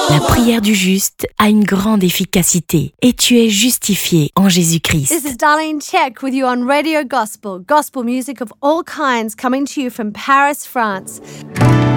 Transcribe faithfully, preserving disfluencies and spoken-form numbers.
La prière du juste a une grande efficacité et tu es justifié en Jésus-Christ. This is Darlene Check with you on Radio Gospel, gospel music of all kinds coming to you from Paris, France.